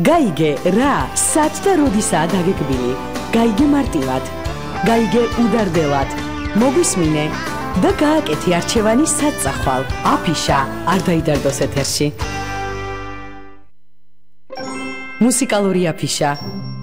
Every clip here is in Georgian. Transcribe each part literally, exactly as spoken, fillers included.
გაიგე რა, სად და როდისაა დაგეგმილი. გაიგე მარტივად. გაიგე უდარდელად. მოგვისმინე და გააკეთე არჩევანი საწახვალ. აფიშა არ დაიდარდოს ეთერში. მუსიკალური აფიშა.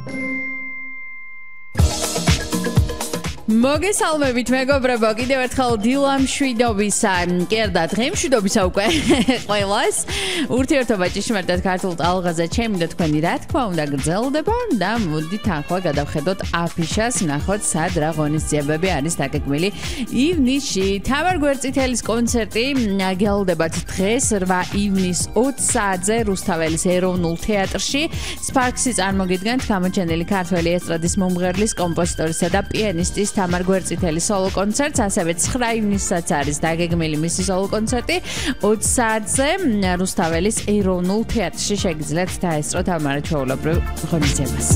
მოგესალმებით მეგობრებო, კიდევ ერთხელ დილა მშვიდობისა, კერდა დღე მშვიდობისა უკვე ყველას. ურთიერთობა ჭიშმარიტად ქართულ ტალღაზე ჩემი და თქვენი რა თქმა უნდა გრძელდება და მოდით ახლა გადავხედოთ აფიშას, ნახოთ სად რა ღონისძიებები არის დაგეგმილი ივნისში. თამარ გვერდწითელის კონცერტი გელოდებათ დღეს რვა ივნის ოცი საათზე რუსთაველის ეროვნულ თეატრში. სპარქსი წარმოგიდგენთ გამოჩენილი ქართველი ესტრადის მომღერლის, კომპოზიტორისა და პიანისტის თამარ გვერდწითელის სოლო კონცერტს, ასევე ცხრა ივნისსაც არის დაგეგმილი მისი სოლო კონცერტი ოცი საათზე რუსთაველის ეროვნულ თეატრში. შეგიძლიათ დაესწროთ ამ არაჩვეულებრივ ღონისძიებას.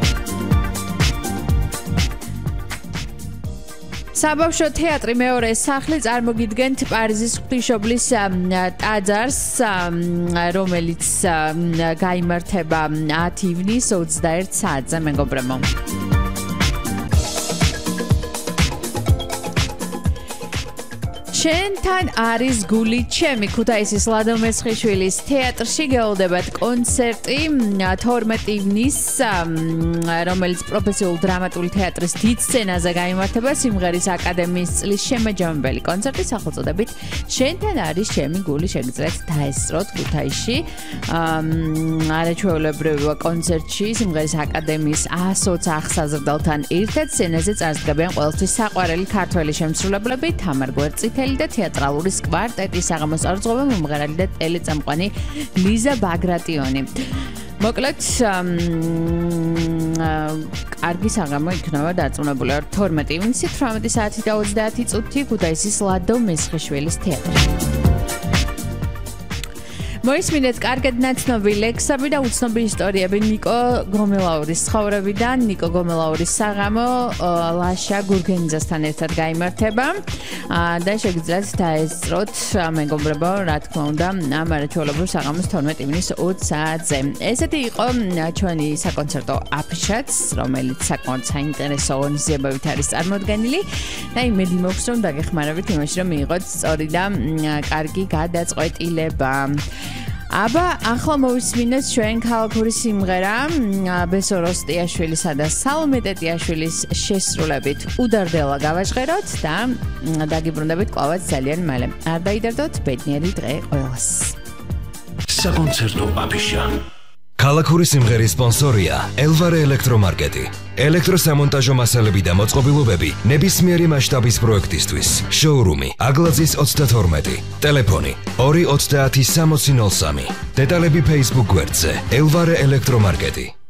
საბავშვო თეატრი მეორე სახლი წარმოგიდგენთ პარიზის ღვთისმშობლის ტაძარს, რომელიც გაიმართება ათი ივნის ოცდაერთ საათზე მეგობრებო. შენთან არის გული ჩემი ქუთაისის ლადო მესხიშვილის თეატრში გელოდებათ კონცერტი თორმეტი ივნის, რომელიც პროფესიულ დრამატული თეატრის დიდ სცენაზე გაიმართება სიმღერის აკადემიის წლის შემაჯამებელი კონცერტი სახელწოდებით შენთან არის ჩემი გული. შეგიძლიათ დაესწროთ ქუთაისში არაჩვეულებრივ კონცერტში სიმღერის აკადემიის ასოც ახსაზრდელთან ერთად სცენაზე წარსდგებიან ყველთვის საყვარელი ქართველი შემსრულებლები თამარ გვერდწითელი და თეატრალური კვარტეტი, საღამოს არწყვობა მომღერალი და ტელეწამყვანი ლიზა ბაგრატიონი. მოკლედ კარგი საღამო იქნება დარწმუნებული ვარ თორმეტი ივნისი თვრამეტი საათი და ოცდაათი წუთი ქუთაისის ლადო მესხიშვილის თეატრში. მოისმინეთ კარგად ნაცნობი ლექსები და უცნობი ისტორიები ნიკო გომელაურის ცხოვრებიდან. ნიკო გომელაურის საღამო ლაშა გურგენიძესთან ერთად გაიმართება და შეგიძლიათ დაესწროთ მეგობრებო, რა თქმა უნდა, ამ არაჩვეულებრივ საღამოს თორმეტი ივნის ოცი საათზე. ესეთი იყო ჩვენი საკონცერტო აფიშაც, რომელიც საკმაოდ საინტერესო ღონისძიებებით არის წარმოდგენილი და იმედი მაქვს, რომ დაგეხმარებით იმაში, რომ მიიღოთ სწორი და კარგი გადაწყვეტილება. აბა ახლა მოვისმინეთ ჩვენ ქალაქური სიმღერა ბესო როსტიაშვილისა და სალომე ტეტიაშვილის შესრულებით უდარდელა გავაჟღეროთ და დაგიბრუნდებით კვლავაც ძალიან მალე. არ დაიდარდოთ, ბედნიერი დღე ყველას. საკონცერტო აფიშა. ქალაქური სიმღერის სპონსორია ელვარე ელექტრომარკეტი. ელექტროსამონტაჟო მასალები და მოწყობილობები ნებისმიერი მასშტაბის პროექტისთვის. შოურუმი აგლაძის ოცდათორმეტი. ტელეფონი ორი ოცდაათი სამოცი ნოლ სამი. დეტალები Facebook გვერდზე ელვარე ელექტრომარკეტი.